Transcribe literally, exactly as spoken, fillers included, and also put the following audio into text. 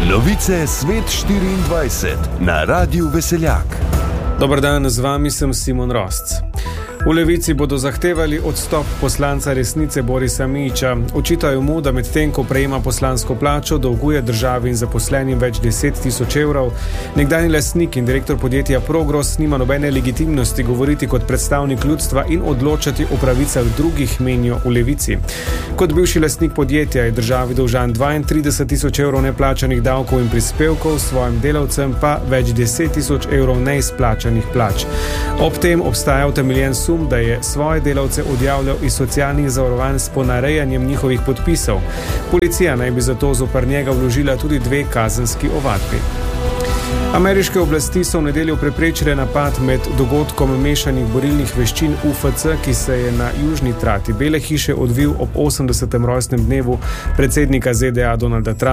Novice Svet štiriindvajset na Radiu Veseljak. Dobar dan, z vami sem Simon Rosc. V Levici bodo zahtevali odstop poslanca Resnice Borisa Mijića. Očitajo mu, da medtem, ko prejema poslansko plačo, dolguje državi in zaposlenim več deset tisoč evrov. Nekdanji lastnik in direktor podjetja Progros nima nobene legitimnosti govoriti kot predstavnik ljudstva in odločati o pravicah drugih, menijo v Levici. Kot bivši lastnik podjetja je državi dolžan dvaintrideset tisoč evrov neplačanih davkov in prispevkov, svojim delavcem pa več deset tisoč evrov neizplačanih plač. Ob tem obstaja utemeljen sum, da je svoje delavce odjavljal iz socialnih zavarovanj s ponarejanjem njihovih podpisov. Policija naj bi zato zoper njega vložila tudi dve kazenski ovadbi. Ameriške oblasti so v nedeljo preprečile napad med dogodkom mešanih borilnih veščin U F C, ki se je na južni trati Bele hiše odvil ob osemdesetem rojstnem dnevu predsednika Z D A Donalda Trumpa.